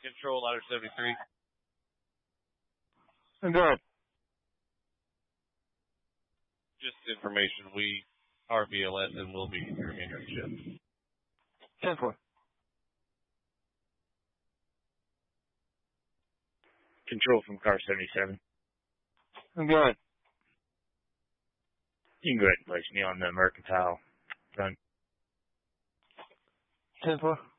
Control Ladder 73. Good. Just information, we are VLS and will be your remainder of the shift. 10-4. Control from car 77. Good. You can go ahead and place me on the Mercantile front. 10-4.